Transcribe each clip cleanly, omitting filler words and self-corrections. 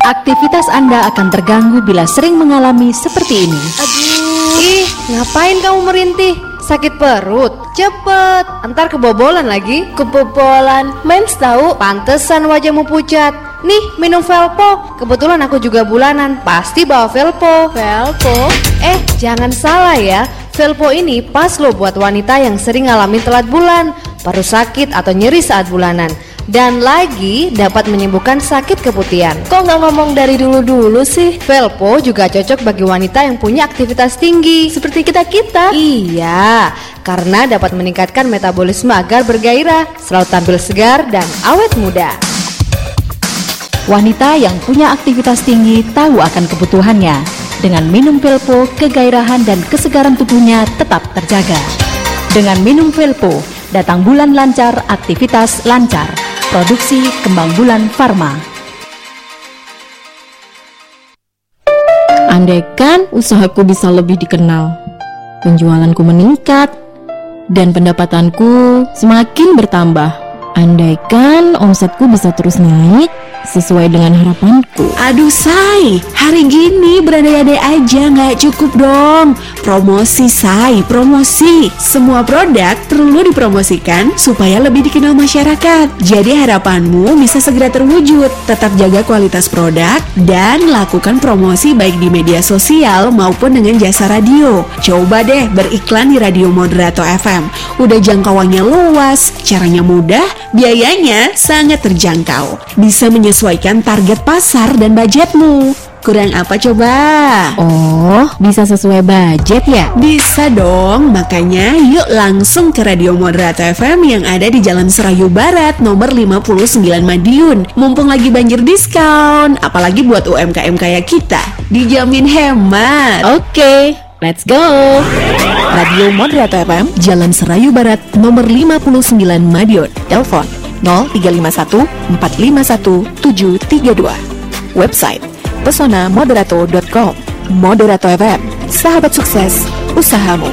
Aktivitas Anda akan terganggu bila sering mengalami seperti ini. Ih, ngapain kamu merintih? Sakit perut? Cepet, entar kebobolan lagi. Kebobolan? Mens tahu? Pantesan wajahmu pucat. Nih, minum Velpo. Kebetulan aku juga bulanan, pasti bawa Velpo. Velpo? Jangan salah ya. Velpo ini pas loh buat wanita yang sering ngalamin telat bulan, paru sakit atau nyeri saat bulanan. Dan lagi dapat menyembuhkan sakit keputihan. Kok nggak ngomong dari dulu-dulu sih? Velpo juga cocok bagi wanita yang punya aktivitas tinggi Seperti kita-kita. Iya, karena dapat meningkatkan metabolisme agar bergairah, selalu tampil segar dan awet muda. Wanita yang punya aktivitas tinggi tahu akan kebutuhannya. Dengan minum Velpo, kegairahan dan kesegaran tubuhnya tetap terjaga. Dengan minum Velpo, datang bulan lancar, aktivitas lancar. Produksi Kembang Bulan Pharma. Andaikan usahaku bisa lebih dikenal, penjualanku meningkat, dan pendapatanku semakin bertambah. Andaikan omsetku bisa terus naik sesuai dengan harapanku. Aduh Say, hari gini berandai-andai aja nggak cukup dong. Promosi Say, promosi. Semua produk perlu dipromosikan supaya lebih dikenal masyarakat. Jadi harapanmu bisa segera terwujud. Tetap jaga kualitas produk dan lakukan promosi baik di media sosial maupun dengan jasa radio. Coba deh beriklan di Radio Moderato FM. Udah jangkauannya luas, caranya mudah, biayanya sangat terjangkau. Bisa menyesuaikan target pasar dan budgetmu. Kurang apa coba? Oh, bisa sesuai budget ya? Bisa dong, makanya yuk langsung ke Radio Moderato FM yang ada di Jalan Serayu Barat nomor 59 Madiun. Mumpung lagi banjir diskon, apalagi buat UMKM kayak kita. Dijamin hemat. Oke, let's go. Radio Moderato FM, Jalan Serayu Barat nomor 59 Madiun. Telepon 0351 451 732. Website pesonamoderato.com. Moderato FM, sahabat sukses usahamu.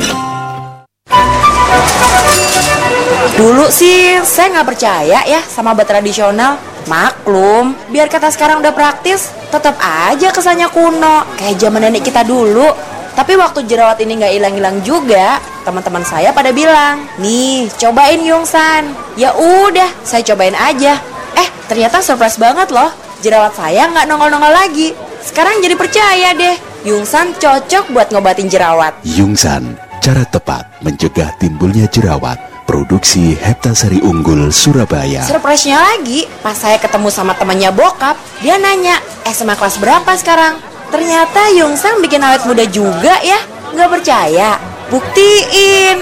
Dulu sih saya nggak percaya ya sama obat tradisional. Maklum, biar kata sekarang udah praktis, tetap aja kesannya kuno kayak zaman nenek kita dulu. Tapi waktu jerawat ini nggak hilang-hilang juga, teman-teman saya pada bilang, nih cobain Yungsan. Ya udah, saya cobain aja. Ternyata surprise banget loh. Jerawat saya nggak nongol-nongol lagi. Sekarang jadi percaya deh, Yungsan cocok buat ngobatin jerawat. Yungsan, cara tepat mencegah timbulnya jerawat. Produksi Heptasari Unggul, Surabaya. Surprise-nya lagi, pas saya ketemu sama temannya bokap, dia nanya, SMA kelas berapa sekarang? Ternyata Yungsan bikin awet muda juga ya. Nggak percaya? Buktiin.